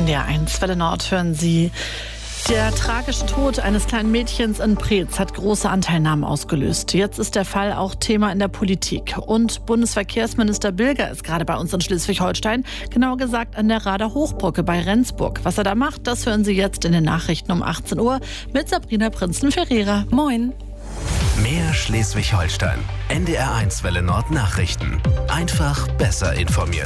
NDR1 Welle Nord hören Sie. Der tragische Tod eines kleinen Mädchens in Preetz hat große Anteilnahmen ausgelöst. Jetzt ist der Fall auch Thema in der Politik. Und Bundesverkehrsminister Bilger ist gerade bei uns in Schleswig-Holstein, genauer gesagt an der Rader Hochbrücke bei Rendsburg. Was er da macht, das hören Sie jetzt in den Nachrichten um 18 Uhr mit Sabrina Prinzen-Ferreira. Moin. Mehr Schleswig-Holstein. NDR1 Welle Nord Nachrichten. Einfach besser informiert.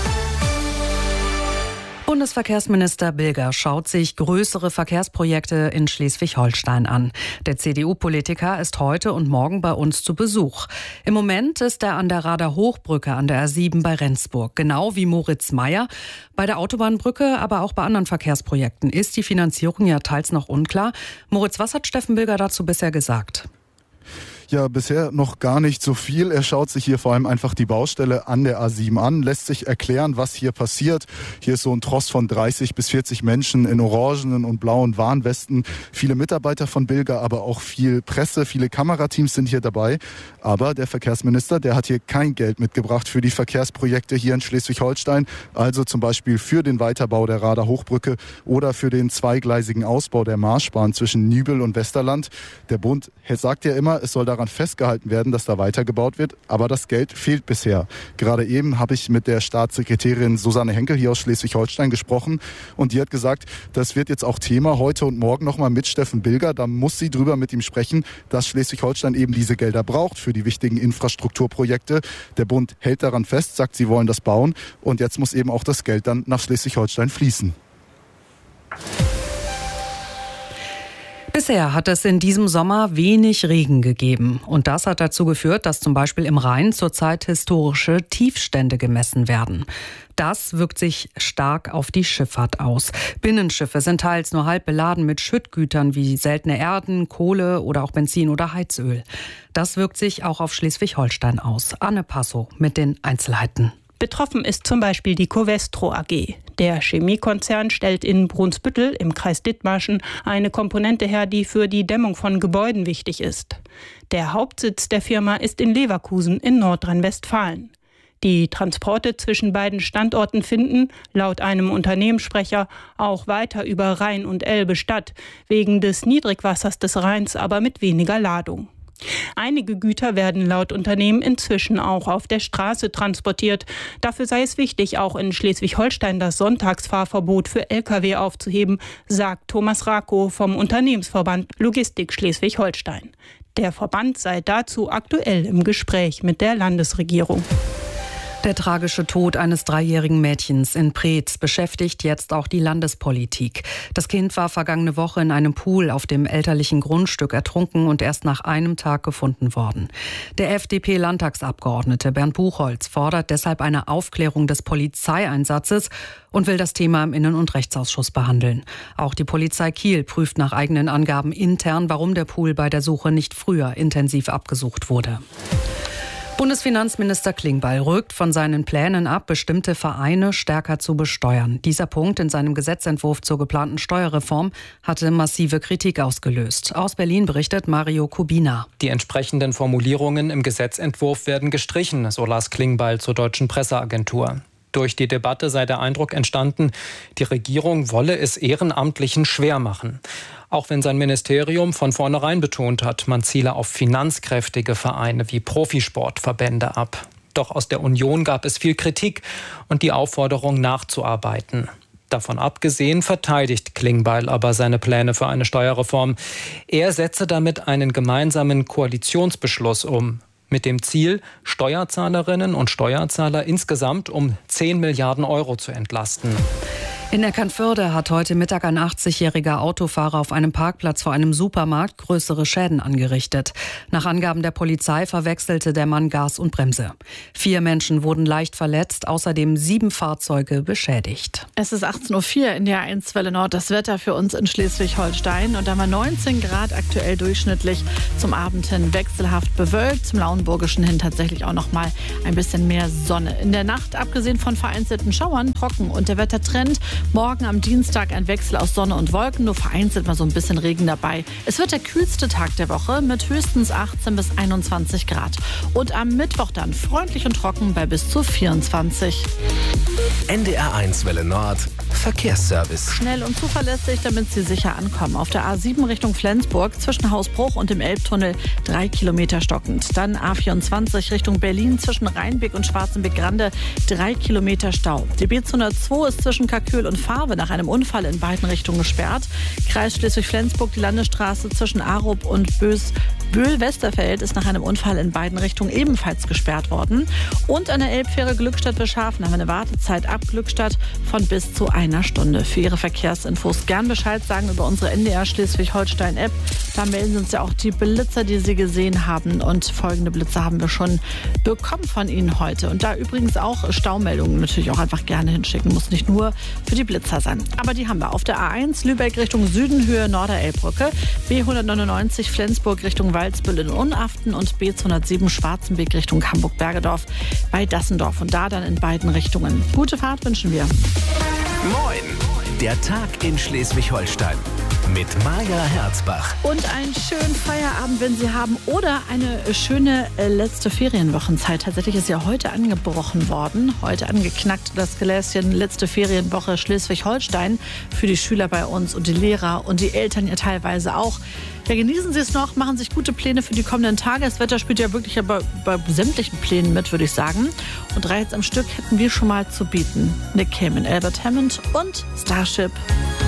Bundesverkehrsminister Bilger schaut sich größere Verkehrsprojekte in Schleswig-Holstein an. Der CDU-Politiker ist heute und morgen bei uns zu Besuch. Im Moment ist er an der Rader Hochbrücke an der A7 bei Rendsburg, genau wie Moritz Meyer. Bei der Autobahnbrücke, aber auch bei anderen Verkehrsprojekten ist die Finanzierung ja teils noch unklar. Moritz, was hat Steffen Bilger dazu bisher gesagt? Ja, bisher noch gar nicht so viel. Er schaut sich hier vor allem einfach die Baustelle an der A7 an, lässt sich erklären, was hier passiert. Hier ist so ein Tross von 30 bis 40 Menschen in orangenen und blauen Warnwesten. Viele Mitarbeiter von Bilger, aber auch viel Presse, viele Kamerateams sind hier dabei. Aber der Verkehrsminister, der hat hier kein Geld mitgebracht für die Verkehrsprojekte hier in Schleswig-Holstein. Also zum Beispiel für den Weiterbau der Rader Hochbrücke oder für den zweigleisigen Ausbau der Marschbahn zwischen Nübel und Westerland. Der Bund sagt ja immer, es soll daran festgehalten werden, dass da weitergebaut wird, aber das Geld fehlt bisher. Gerade eben habe ich mit der Staatssekretärin Susanne Henkel hier aus Schleswig-Holstein gesprochen und die hat gesagt, das wird jetzt auch Thema heute und morgen nochmal mit Steffen Bilger. Da muss sie drüber mit ihm sprechen, dass Schleswig-Holstein eben diese Gelder braucht für die wichtigen Infrastrukturprojekte. Der Bund hält daran fest, sagt, sie wollen das bauen und jetzt muss eben auch das Geld dann nach Schleswig-Holstein fließen. Bisher hat es in diesem Sommer wenig Regen gegeben. Und das hat dazu geführt, dass zum Beispiel im Rhein zurzeit historische Tiefstände gemessen werden. Das wirkt sich stark auf die Schifffahrt aus. Binnenschiffe sind teils nur halb beladen mit Schüttgütern wie seltene Erden, Kohle oder auch Benzin oder Heizöl. Das wirkt sich auch auf Schleswig-Holstein aus. Anne Passow mit den Einzelheiten. Betroffen ist zum Beispiel die Covestro AG. Der Chemiekonzern stellt in Brunsbüttel im Kreis Dithmarschen eine Komponente her, die für die Dämmung von Gebäuden wichtig ist. Der Hauptsitz der Firma ist in Leverkusen in Nordrhein-Westfalen. Die Transporte zwischen beiden Standorten finden, laut einem Unternehmenssprecher, auch weiter über Rhein und Elbe statt, wegen des Niedrigwassers des Rheins aber mit weniger Ladung. Einige Güter werden laut Unternehmen inzwischen auch auf der Straße transportiert. Dafür sei es wichtig, auch in Schleswig-Holstein das Sonntagsfahrverbot für Lkw aufzuheben, sagt Thomas Rakow vom Unternehmensverband Logistik Schleswig-Holstein. Der Verband sei dazu aktuell im Gespräch mit der Landesregierung. Der tragische Tod eines 3-jährigen Mädchens in Preetz beschäftigt jetzt auch die Landespolitik. Das Kind war vergangene Woche in einem Pool auf dem elterlichen Grundstück ertrunken und erst nach einem Tag gefunden worden. Der FDP-Landtagsabgeordnete Bernd Buchholz fordert deshalb eine Aufklärung des Polizeieinsatzes und will das Thema im Innen- und Rechtsausschuss behandeln. Auch die Polizei Kiel prüft nach eigenen Angaben intern, warum der Pool bei der Suche nicht früher intensiv abgesucht wurde. Bundesfinanzminister Klingbeil rückt von seinen Plänen ab, bestimmte Vereine stärker zu besteuern. Dieser Punkt in seinem Gesetzentwurf zur geplanten Steuerreform hatte massive Kritik ausgelöst. Aus Berlin berichtet Mario Kubina. Die entsprechenden Formulierungen im Gesetzentwurf werden gestrichen, so las Klingbeil zur Deutschen Presseagentur. Durch die Debatte sei der Eindruck entstanden, die Regierung wolle es Ehrenamtlichen schwer machen. Auch wenn sein Ministerium von vornherein betont hat, man ziele auf finanzkräftige Vereine wie Profisportverbände ab. Doch aus der Union gab es viel Kritik und die Aufforderung nachzuarbeiten. Davon abgesehen verteidigt Klingbeil aber seine Pläne für eine Steuerreform. Er setze damit einen gemeinsamen Koalitionsbeschluss um. Mit dem Ziel, Steuerzahlerinnen und Steuerzahler insgesamt um 10 Milliarden Euro zu entlasten. In Eckernförde hat heute Mittag ein 80-jähriger Autofahrer auf einem Parkplatz vor einem Supermarkt größere Schäden angerichtet. Nach Angaben der Polizei verwechselte der Mann Gas und Bremse. 4 Menschen wurden leicht verletzt, außerdem 7 Fahrzeuge beschädigt. Es ist 18.04 Uhr in der NDR1 Welle Nord. Das Wetter für uns in Schleswig-Holstein. Und da haben wir 19 Grad aktuell durchschnittlich. Zum Abend hin wechselhaft bewölkt. Zum Lauenburgischen hin tatsächlich auch noch mal ein bisschen mehr Sonne. In der Nacht, abgesehen von vereinzelten Schauern, trocken. Und der Wettertrend: morgen am Dienstag ein Wechsel aus Sonne und Wolken, nur vereinzelt mal so ein bisschen Regen dabei. Es wird der kühlste Tag der Woche mit höchstens 18 bis 21 Grad. Und am Mittwoch dann freundlich und trocken bei bis zu 24. NDR1 Welle Nord Verkehrsservice. Schnell und zuverlässig, damit Sie sicher ankommen. Auf der A7 Richtung Flensburg zwischen Hausbruch und dem Elbtunnel 3 Kilometer stockend. Dann A24 Richtung Berlin zwischen Rheinbeck und Schwarzenbeck-Grande 3 Kilometer Stau. Die B202 ist zwischen Kalkül und Fahrwe nach einem Unfall in beiden Richtungen gesperrt. Kreis Schleswig-Flensburg, die Landesstraße zwischen Arup und Böhl-Westerfeld ist nach einem Unfall in beiden Richtungen ebenfalls gesperrt worden. Und an der Elbfähre Glückstadt-Wilschafen haben wir eine Wartezeit ab Glückstadt von bis zu einer Stunde. Für Ihre Verkehrsinfos gern Bescheid sagen über unsere NDR Schleswig-Holstein-App. Da melden uns ja auch die Blitzer, die Sie gesehen haben. Und folgende Blitzer haben wir schon bekommen von Ihnen heute. Und da übrigens auch Staumeldungen natürlich auch einfach gerne hinschicken. Muss nicht nur für die Blitzer sein. Aber die haben wir auf der A1 Lübeck Richtung Süden, Höhe Norderelbbrücke, B199 Flensburg Richtung Waldsbüll in Unaften und B207 Schwarzenbeck Richtung Hamburg-Bergedorf bei Dassendorf. Und da dann in beiden Richtungen. Gute Fahrt wünschen wir. Moin! Der Tag in Schleswig-Holstein mit Maja Herzbach. Und einen schönen Feierabend, wenn Sie haben, oder eine schöne letzte Ferienwochenzeit. Tatsächlich ist ja heute angebrochen worden, heute angeknackt das Gläschen letzte Ferienwoche Schleswig-Holstein für die Schüler bei uns und die Lehrer und die Eltern ja teilweise auch. Ja, genießen Sie es noch, machen sich gute Pläne für die kommenden Tage. Das Wetter spielt ja wirklich bei sämtlichen Plänen mit, würde ich sagen. Und 3 Hits am Stück hätten wir schon mal zu bieten. Nick Cayman, Albert Hammond und Starship.